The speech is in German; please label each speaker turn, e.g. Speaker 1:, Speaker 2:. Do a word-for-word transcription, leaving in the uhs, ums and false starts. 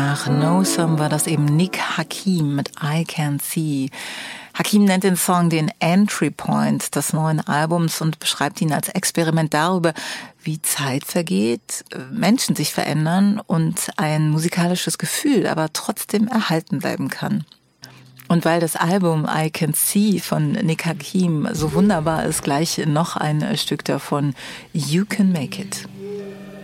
Speaker 1: nach Know Some war das eben Nick Hakim mit I Can See. Hakim nennt den Song den Entry Point des neuen Albums und beschreibt ihn als Experiment darüber, wie Zeit vergeht, Menschen sich verändern und ein musikalisches Gefühl aber trotzdem erhalten bleiben kann. Und weil das Album I Can See von Nick Hakim so wunderbar ist, gleich noch ein Stück davon, You Can Make It.